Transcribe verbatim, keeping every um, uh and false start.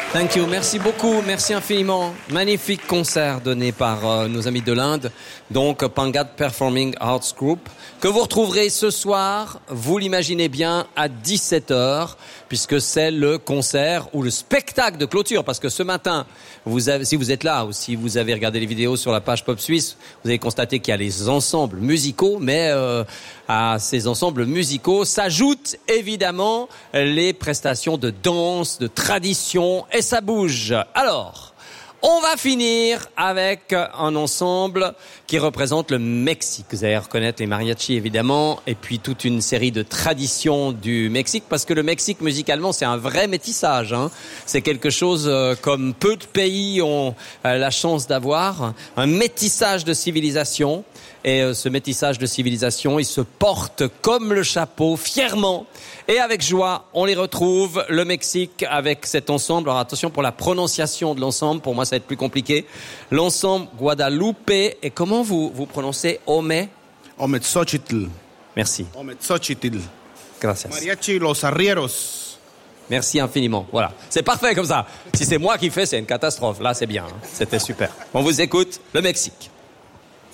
Thank you, merci beaucoup, merci infiniment. Magnifique concert donné par euh, nos amis de l'Inde, donc Pangat Performing Arts Group, que vous retrouverez ce soir, vous l'imaginez bien, à dix-sept heures, puisque c'est le concert ou le spectacle de clôture, parce que ce matin, vous avez, si vous êtes là ou si vous avez regardé les vidéos sur la page Pop Suisse, vous avez constaté qu'il y a les ensembles musicaux, mais euh, à ces ensembles musicaux s'ajoutent évidemment les prestations de danse, de tradition, et ça bouge. Alors, on va finir avec un ensemble qui représente le Mexique. Vous allez reconnaître les mariachis évidemment, et puis toute une série de traditions du Mexique, parce que le Mexique musicalement c'est un vrai métissage. Hein. C'est quelque chose euh, comme peu de pays ont euh, la chance d'avoir, un métissage de civilisation. Et euh, ce métissage de civilisation, il se porte comme le chapeau, fièrement. Et avec joie, on les retrouve, le Mexique, avec cet ensemble. Alors attention pour la prononciation de l'ensemble, pour moi ça va être plus compliqué. L'ensemble Guadalupe, et comment vous, vous prononcez Ome? Ometzochitl. Merci. Ometzochitl. Gracias. Mariachi Los Arrieros. Merci infiniment. Voilà. C'est parfait comme ça. Si c'est moi qui fais, c'est une catastrophe. Là, c'est bien. Hein. C'était super. On vous écoute, le Mexique.